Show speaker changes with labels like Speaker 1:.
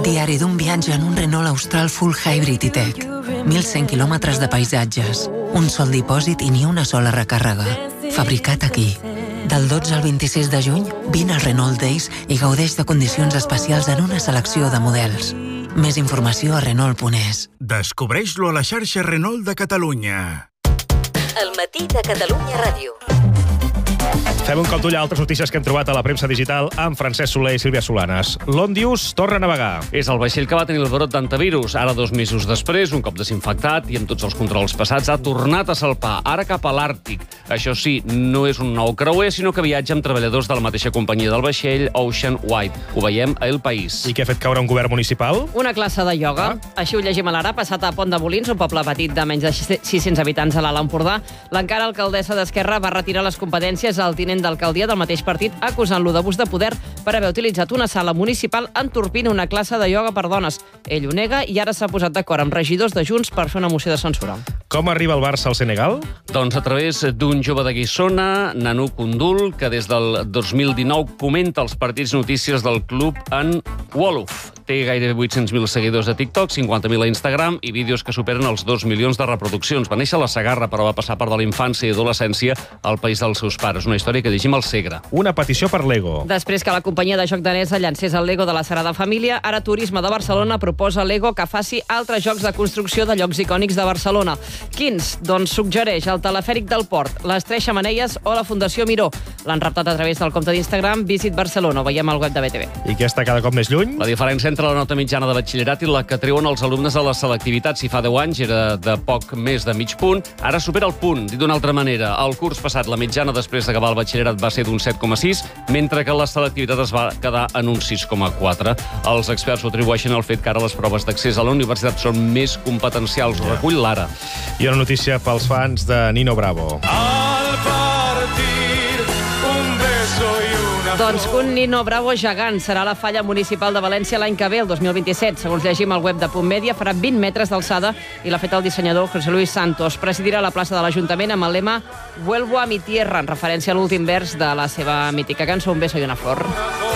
Speaker 1: Diari d'un viatge en un Renault Austral Full Hybrid E-Tech. 1.100 quilòmetres de paisatges, un sol dipòsit i ni una sola recàrrega. Fabricat aquí. Del 12 al 26 de juny, vine al Renault Days i gaudeix de condicions especials en una selecció de models. Més informació a Renault.es.
Speaker 2: Descobreix-lo a la xarxa Renault de Catalunya.
Speaker 3: El matí de Catalunya Ràdio.
Speaker 4: Fem un cop d'ull a altres notícies que hem trobat a la premsa digital amb Francesc Soler i Sílvia Solanes. L'Òndius torna a navegar.
Speaker 5: És el vaixell que va tenir el brot d'antivirus. Ara, 2 mesos després, un cop desinfectat i amb tots els controls passats, ha tornat a salpar, ara cap a l'Àrtic. Això sí, no és un nou creuer, sinó que viatja amb treballadors de la mateixa companyia del vaixell, Ocean Wide. Ho veiem a El País.
Speaker 4: I què ha fet caure un govern municipal?
Speaker 6: Una classe de ioga. Així ho llegim a l'Ara, passat a Pont de Molins, un poble petit de menys de 600 habitants a l'Alt Empordà. L'encara alcaldessa d'Esquerra va retirar les competències al tinent d'alcaldia del mateix partit, acusant-lo d'abús de poder per haver utilitzat una sala municipal entorpint una classe de ioga per dones. Ell ho nega i ara s'ha posat d'acord amb regidors de Junts per fer una moció de censura.
Speaker 4: Com arriba el Barça al Senegal?
Speaker 5: Doncs a través d'un jove de Guissona, Nanu Kundul, que des del 2019 comenta els partits notícies del club en Wolof. Té gairebé 800.000 seguidors a TikTok, 50.000 a Instagram i vídeos que superen els 2 milions de reproduccions. Va néixer a la Segarra, però va passar part de la infància i adolescència al país dels seus pares. Una història que llegim al Segre.
Speaker 4: Una petició per Lego.
Speaker 6: Després que la companyia de joc danesa llancés el Lego de la Sagrada Família, ara Turisme de Barcelona proposa a Lego que faci altres jocs de construcció de llocs icònics de Barcelona. Quins? Doncs suggereix el Telefèric del Port, les 3 xemeneies o la Fundació Miró. L'han reptat a través del compte d'Instagram Visit Barcelona. Ho veiem al web de BTV.
Speaker 4: I què està cada cop més lluny?
Speaker 5: La diferència entre la nota mitjana de batxillerat i la que treuen els alumnes a la selectivitat. Si fa 10 anys era de poc més de mig punt, ara supera el punt. Dit d'una altra manera, el curs passat la mitjana després d'acabar el batxillerat va ser d'un 7,6, mentre que la selectivitat es va quedar en un 6,4. Els experts ho atribueixen al fet que ara les proves d'accés a la universitat són més competencials. Ho recull l'Ara.
Speaker 4: I una notícia pels fans de Nino Bravo.
Speaker 6: Doncs un Nino Bravo gegant serà la falla municipal de València l'any que ve, el 2027. Segons llegim al web de Punt Media, farà 20 metres d'alçada i l'ha fet el dissenyador José Luis Santos. Presidirà la plaça de l'Ajuntament amb el lema «Vuelvo a mi tierra», en referència a l'últim vers de la seva mítica cançó Un beso y una flor.